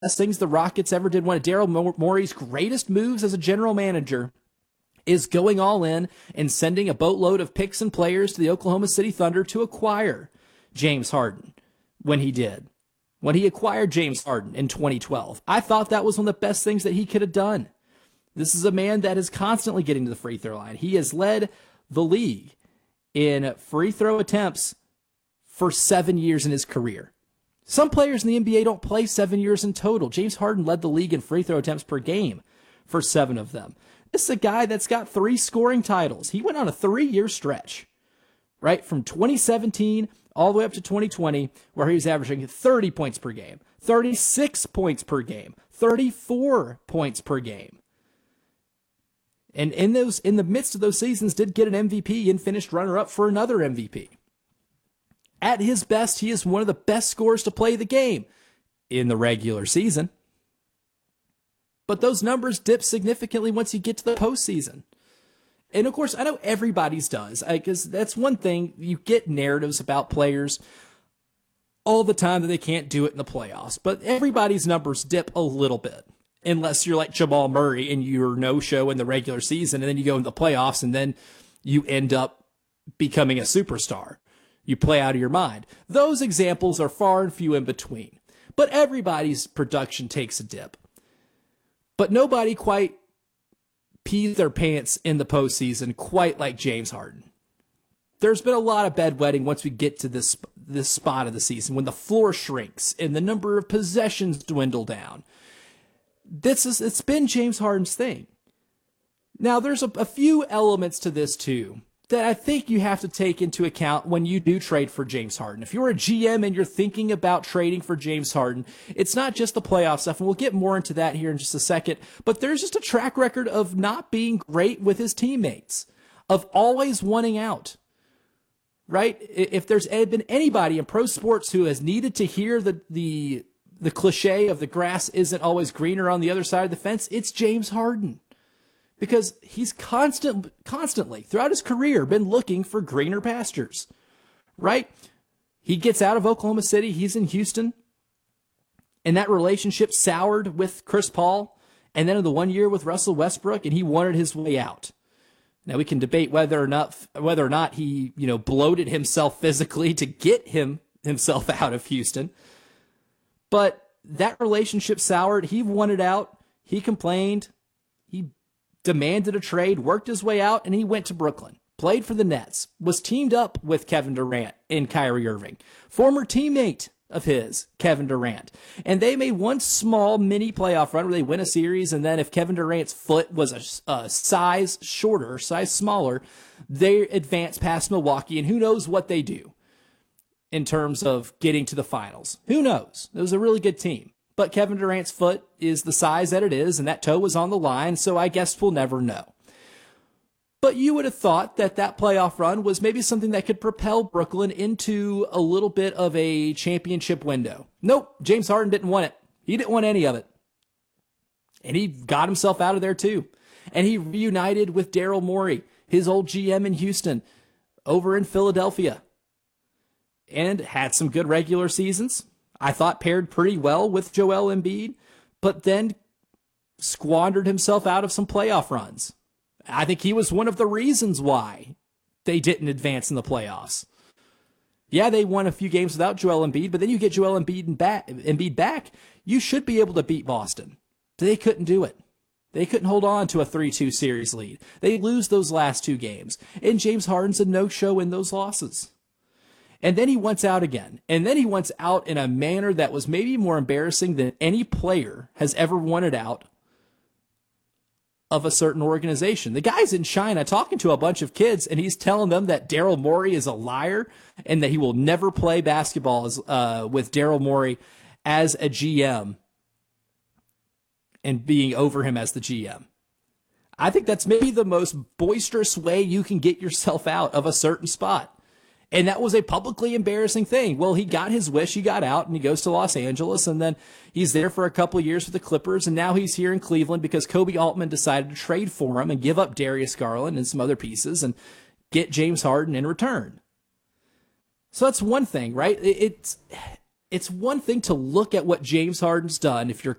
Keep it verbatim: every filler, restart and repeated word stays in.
best things the Rockets ever did. One of Daryl Morey's greatest moves as a general manager is going all in and sending a boatload of picks and players to the Oklahoma City Thunder to acquire James Harden when he did. When he acquired James Harden in twenty twelve. I thought that was one of the best things that he could have done. This is a man that is constantly getting to the free throw line. He has led the league in free throw attempts for seven years in his career. Some players in the N B A don't play seven years in total. James Harden led the league in free throw attempts per game for seven of them. This is a guy that's got three scoring titles. He went on a three-year stretch, right, from twenty seventeen all the way up to twenty twenty, where he was averaging thirty points per game, thirty-six points per game, thirty-four points per game. And in those, in the midst of those seasons, did get an M V P and finished runner-up for another M V P. At his best, he is one of the best scorers to play the game in the regular season. But those numbers dip significantly once you get to the postseason. And of course, I know everybody's does, because that's one thing. You get narratives about players all the time that they can't do it in the playoffs. But everybody's numbers dip a little bit. Unless you're like Jamal Murray and you're no-show in the regular season, and then you go in the playoffs, and then you end up becoming a superstar. You play out of your mind. Those examples are far and few in between. But everybody's production takes a dip. But nobody quite peed their pants in the postseason quite like James Harden. There's been a lot of bedwetting once we get to this, this spot of the season, when the floor shrinks and the number of possessions dwindle down. This is, it's been James Harden's thing. Now, there's a, a few elements to this, too, that I think you have to take into account when you do trade for James Harden. If you're a G M and you're thinking about trading for James Harden, it's not just the playoff stuff, and we'll get more into that here in just a second, but there's just a track record of not being great with his teammates, of always wanting out, right? If there's been anybody in pro sports who has needed to hear the, the, the cliche of the grass isn't always greener on the other side of the fence, it's James Harden. Because he's constant, constantly, throughout his career, been looking for greener pastures, right? He gets out of Oklahoma City. He's in Houston. And that relationship soured with Chris Paul. And then in the one year with Russell Westbrook, and he wanted his way out. Now, we can debate whether or not whether or not he, you know, bloated himself physically to get him himself out of Houston. But that relationship soured. He wanted out. He complained. He demanded a trade, worked his way out, and he went to Brooklyn, played for the Nets, was teamed up with Kevin Durant and Kyrie Irving, former teammate of his, Kevin Durant. And they made one small mini playoff run where they win a series, and then if Kevin Durant's foot was a, a size shorter, size smaller, they advance past Milwaukee, and who knows what they do in terms of getting to the finals. Who knows? It was a really good team. But Kevin Durant's foot is the size that it is, and that toe was on the line, so I guess we'll never know. But you would have thought that that playoff run was maybe something that could propel Brooklyn into a little bit of a championship window. Nope, James Harden didn't want it. He didn't want any of it. And he got himself out of there too. And he reunited with Daryl Morey, his old G M in Houston, over in Philadelphia. And had some good regular seasons. I thought paired pretty well with Joel Embiid, but then squandered himself out of some playoff runs. I think he was one of the reasons why they didn't advance in the playoffs. Yeah, they won a few games without Joel Embiid, but then you get Joel Embiid back, Embiid back, you should be able to beat Boston. They couldn't do it. They couldn't hold on to a three two series lead. They lose those last two games, and James Harden's a no-show in those losses. And then he wants out again. And then he wants out in a manner that was maybe more embarrassing than any player has ever wanted out of a certain organization. The guy's in China talking to a bunch of kids, and he's telling them that Daryl Morey is a liar and that he will never play basketball as, uh, with Daryl Morey as a G M and being over him as the G M. I think that's maybe the most boisterous way you can get yourself out of a certain spot. And that was a publicly embarrassing thing. Well, he got his wish. He got out, and he goes to Los Angeles, and then he's there for a couple of years with the Clippers, and now he's here in Cleveland because Kobe Altman decided to trade for him and give up Darius Garland and some other pieces and get James Harden in return. So that's one thing, right? It's it's one thing to look at what James Harden's done if you're